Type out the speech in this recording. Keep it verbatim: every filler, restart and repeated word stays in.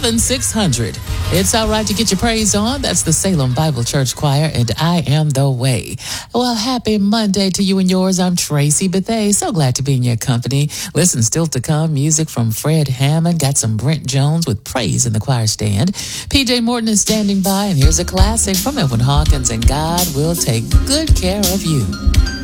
seven six hundred. It's all right to get your praise on. That's the Salem Bible Church Choir, and I am the way. Well, happy Monday to you and yours. I'm Tracy Bethay. So glad to be in your company. Listen, still to come, music from Fred Hammond. Got some Brent Jones with praise in the choir stand. P J Morton is standing by, and here's a classic from Edwin Hawkins, and God will take good care of you.